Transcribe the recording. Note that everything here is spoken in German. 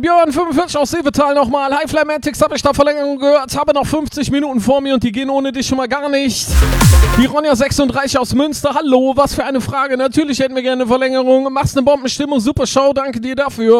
Björn 45 aus Seevetal nochmal. High Flamatics habe ich da Verlängerung gehört. Habe noch 50 Minuten vor mir und die gehen ohne dich schon mal gar nicht. Die Ronja 36 aus Münster. Hallo, was für eine Frage. Natürlich hätten wir gerne eine Verlängerung. Machst eine Bombenstimmung. Super Show. Danke dir dafür.